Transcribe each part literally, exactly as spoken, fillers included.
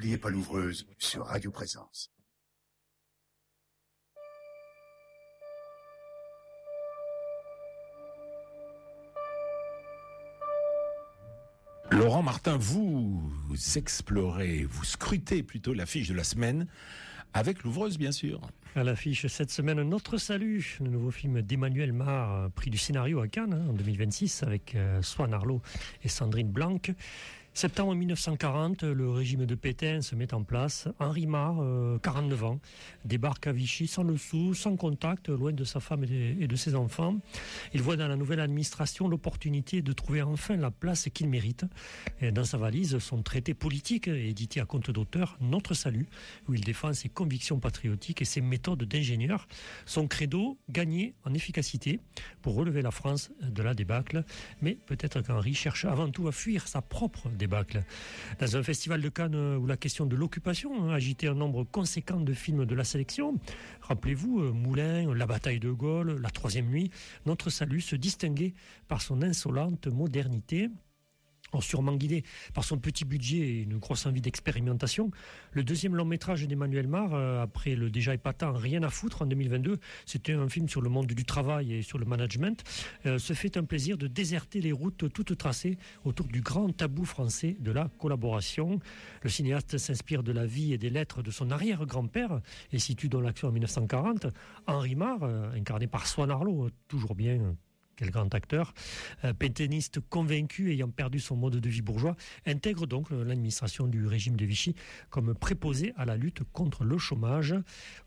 n'oubliez pas l'ouvreuse sur Radio Présence. Laurent Martin, vous explorez, vous scrutez plutôt l'affiche de la semaine avec l'ouvreuse, bien sûr. À l'affiche cette semaine, Notre Salut, le nouveau film d'Emmanuel Mar, prix du scénario à Cannes hein, en deux mille vingt-six avec euh, Swan Arlo et Sandrine Blanc. Septembre mille neuf cent quarante, le régime de Pétain se met en place. Henri Mar, euh, quarante-neuf ans, débarque à Vichy sans le sou, sans contact, loin de sa femme et de ses enfants. Il voit dans la nouvelle administration l'opportunité de trouver enfin la place qu'il mérite. Et dans sa valise, son traité politique, édité à compte d'auteur, Notre Salut, où il défend ses convictions patriotiques et ses méthodes d'ingénieur. Son credo, gagner en efficacité pour relever la France de la débâcle. Mais peut-être qu'Henri cherche avant tout à fuir sa propre débâcle. Dans un festival de Cannes où la question de l'occupation a agité un nombre conséquent de films de la sélection, rappelez-vous, Moulin, La bataille de Gaulle, La troisième nuit, Notre Salut se distinguait par son insolente modernité. Sûrement guidé par son petit budget et une grosse envie d'expérimentation. Le deuxième long métrage d'Emmanuel Mar, euh, après le déjà épatant Rien à foutre en deux mille vingt-deux, c'était un film sur le monde du travail et sur le management, euh, se fait un plaisir de déserter les routes toutes tracées autour du grand tabou français de la collaboration. Le cinéaste s'inspire de la vie et des lettres de son arrière-grand-père et situe dans l'action en mille neuf cent quarante. Henri Mar, euh, incarné par Swan Arlo, toujours bien... Quel grand acteur, euh, pétainiste convaincu ayant perdu son mode de vie bourgeois, intègre donc l'administration du régime de Vichy comme préposé à la lutte contre le chômage.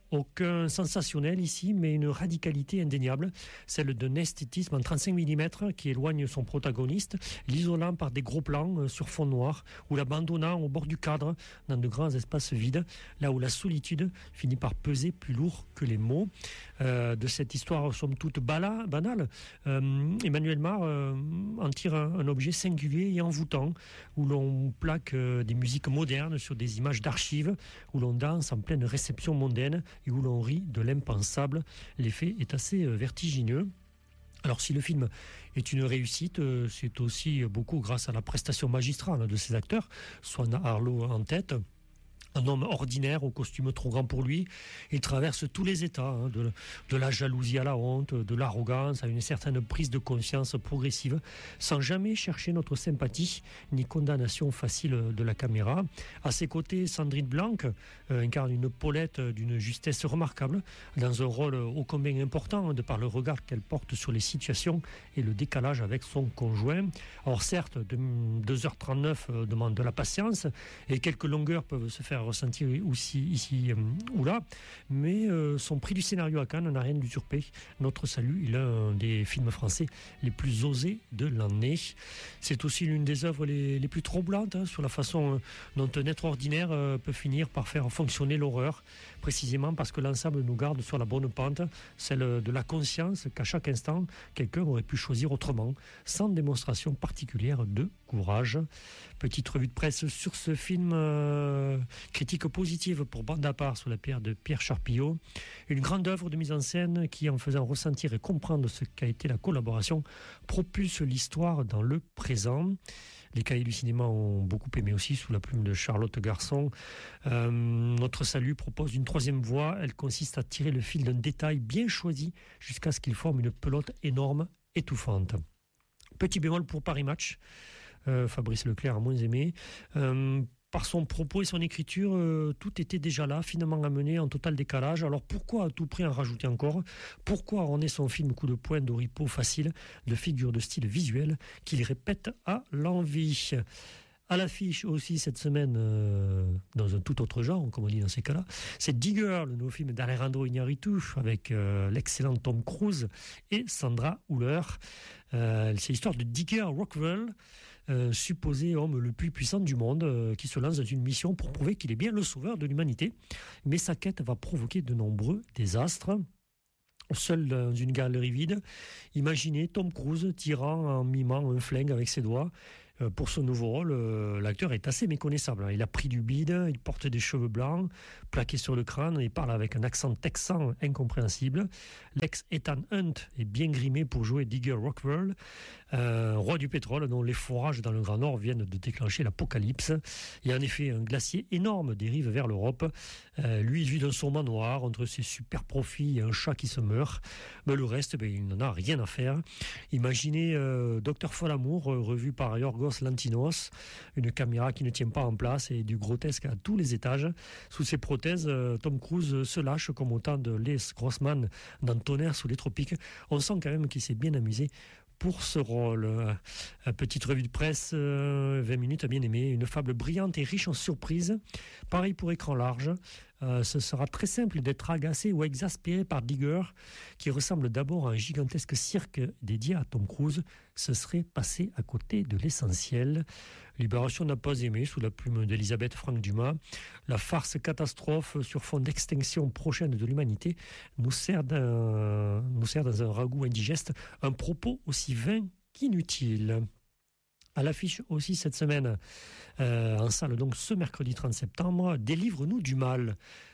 Aucun sensationnel ici, mais une radicalité indéniable, celle d'un esthétisme en trente-cinq millimètres qui éloigne son protagoniste, l'isolant par des gros plans sur fond noir ou l'abandonnant au bord du cadre dans de grands espaces vides, là où la solitude finit par peser plus lourd que les mots. Euh, de cette histoire somme toute bala, banale, euh, Emmanuel Mar euh, en tire un, un objet singulier et envoûtant, où l'on plaque euh, des musiques modernes sur des images d'archives, où l'on danse en pleine réception mondaine, et où l'on rit de l'impensable. L'effet est assez vertigineux. Alors si le film est une réussite, c'est aussi beaucoup grâce à la prestation magistrale de ses acteurs, Swan Arlo en tête. Un homme ordinaire au costume trop grand pour lui. Il traverse tous les états, hein, de, de la jalousie à la honte, de l'arrogance à une certaine prise de conscience progressive, sans jamais chercher notre sympathie ni condamnation facile de la caméra. À ses côtés, Sandrine Blanc euh, incarne une Paulette d'une justesse remarquable, dans un rôle ô combien important, de par le regard qu'elle porte sur les situations et le décalage avec son conjoint. Or certes, deux heures trente-neuf euh, demande de la patience, et quelques longueurs peuvent se faire ressentir aussi ici euh, ou là, mais euh, son prix du scénario à Cannes n'a rien d'usurpé. Notre Salut, il est un des films français les plus osés de l'année. C'est aussi l'une des œuvres les, les plus troublantes hein, sur la façon euh, dont un être ordinaire euh, peut finir par faire fonctionner l'horreur, précisément parce que l'ensemble nous garde sur la bonne pente, celle de la conscience qu'à chaque instant, quelqu'un aurait pu choisir autrement, sans démonstration particulière de courage. Petite revue de presse sur ce film, euh, critique positive pour Bande à part sous la pierre de Pierre Charpillot. Une grande œuvre de mise en scène qui, en faisant ressentir et comprendre ce qu'a été la collaboration, propulse l'histoire dans le présent. Les cahiers du cinéma ont beaucoup aimé aussi, sous la plume de Charlotte Garçon. Euh, Notre Salut propose une troisième voie. Elle consiste à tirer le fil d'un détail bien choisi jusqu'à ce qu'il forme une pelote énorme, étouffante. Petit bémol pour Paris Match. Euh, Fabrice Leclerc a moins aimé. Euh, Par son propos et son écriture, euh, tout était déjà là, finement amené, en total décalage. Alors pourquoi à tout prix en rajouter encore ? Pourquoi orner son film coup de poing d'oripeau facile, de figures de style visuel qu'il répète à l'envie ? À l'affiche aussi cette semaine, euh, dans un tout autre genre, comme on dit dans ces cas-là, c'est Digger, le nouveau film d'Alejandro Iñárritu, avec euh, l'excellent Tom Cruise et Sandra Hüller. Euh, c'est l'histoire de Digger Rockwell, euh, supposé homme le plus puissant du monde, euh, qui se lance dans une mission pour prouver qu'il est bien le sauveur de l'humanité. Mais sa quête va provoquer de nombreux désastres. Seul dans une galerie vide, imaginez Tom Cruise tirant en mimant un flingue avec ses doigts. Euh, pour ce nouveau rôle, euh, l'acteur est assez méconnaissable. Il a pris du bide, il porte des cheveux blancs, plaqués sur le crâne, et parle avec un accent texan incompréhensible. L'ex Ethan Hunt est bien grimé pour jouer Digger Rockwell. un roi du pétrole dont les forages dans le Grand Nord viennent de déclencher l'apocalypse. Il y a en effet un glacier énorme dérive vers l'Europe. Euh, lui, il vit dans son manoir entre ses super profits et un chat qui se meurt. Mais le reste, ben, il n'en a rien à faire. Imaginez euh, Docteur Folamour, euh, revu par Yorgos Lanthimos, une caméra qui ne tient pas en place et du grotesque à tous les étages. Sous ses prothèses, euh, Tom Cruise se lâche comme au temps de Les Grossman dans Tonnerre sous les tropiques. On sent quand même qu'il s'est bien amusé pour ce rôle. Euh, petite revue de presse, euh, vingt minutes à bien aimer, une fable brillante et riche en surprises. Pareil pour écran large. Euh, ce sera très simple d'être agacé ou exaspéré par Digger, qui ressemble d'abord à un gigantesque cirque dédié à Tom Cruise. Ce serait passé à côté de l'essentiel. Libération n'a pas aimé, sous la plume d'Elisabeth Franck Dumas. La farce catastrophe sur fond d'extinction prochaine de l'humanité nous sert, d'un, nous sert dans un ragoût indigeste, un propos aussi vain qu'inutile. À l'affiche aussi cette semaine, euh, en salle donc ce mercredi trente septembre, Délivre-nous du mal.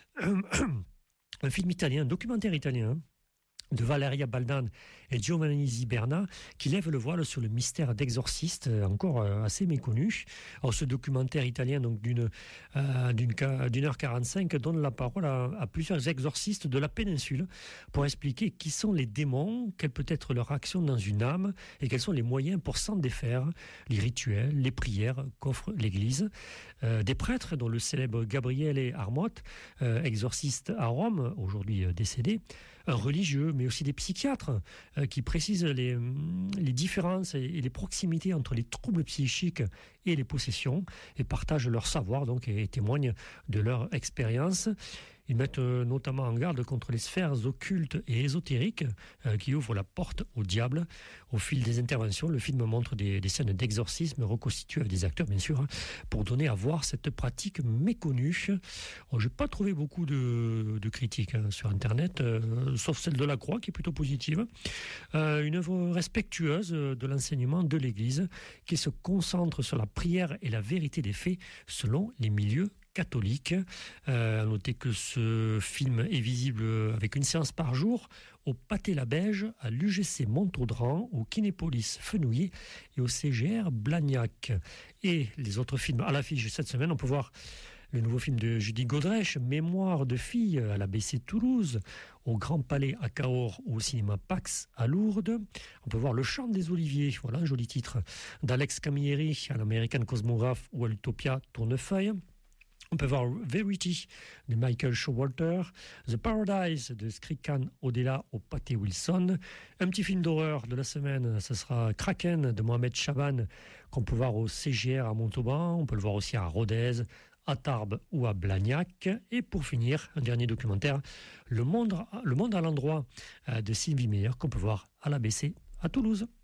Un film italien, un documentaire italien, de Valeria Baldan et Giovanni Ziberna, qui lève le voile sur le mystère d'Exorciste, encore assez méconnu. Alors, ce documentaire italien donc d'une, euh, d'une, d'une heure quarante-cinq donne la parole à, à plusieurs exorcistes de la péninsule pour expliquer qui sont les démons, quelle peut être leur action dans une âme et quels sont les moyens pour s'en défaire, les rituels, les prières qu'offre l'Église. Euh, des prêtres, dont le célèbre Gabriele Armotte, euh, exorciste à Rome, aujourd'hui euh, décédé, un religieux, mais aussi des psychiatres euh, qui précisent les, les différences et les proximités entre les troubles psychiques et les possessions et partagent leur savoir donc, et témoignent de leur expérience. Ils mettent euh, notamment en garde contre les sphères occultes et ésotériques euh, qui ouvrent la porte au diable. Au fil des interventions, le film montre des, des scènes d'exorcisme reconstituées avec des acteurs, bien sûr, hein, pour donner à voir cette pratique méconnue. Oh, je n'ai pas trouvé beaucoup de, de critiques hein, sur Internet, euh, sauf celle de La Croix, qui est plutôt positive. Euh, une œuvre respectueuse de l'enseignement de l'Église, qui se concentre sur la prière et la vérité des faits selon les milieux catholique. Euh, à noter que ce film est visible avec une séance par jour au Pâté-la-Beige, à l'U G C Montaudran, au Kinépolis Fenouillet et au C G R Blagnac. Et les autres films à l'affiche cette semaine, on peut voir le nouveau film de Judy Godrèche, Mémoire de fille, à l'A B C Toulouse, au Grand Palais à Cahors ou au cinéma Pax à Lourdes. On peut voir Le Chant des Oliviers, voilà un joli titre, d'Alex Camilleri à l'American Cosmograph ou à l'Utopia Tournefeuille. On peut voir Verity de Michael Showalter, The Paradise de Skrikan Odela au Pâté Wilson. Un petit film d'horreur de la semaine, ce sera Kraken de Mohamed Chaban, qu'on peut voir au C G R à Montauban. On peut le voir aussi à Rodez, à Tarbes ou à Blagnac. Et pour finir, un dernier documentaire, Le Monde, le monde à l'endroit de Sylvie Meyer, qu'on peut voir à l'A B C à Toulouse.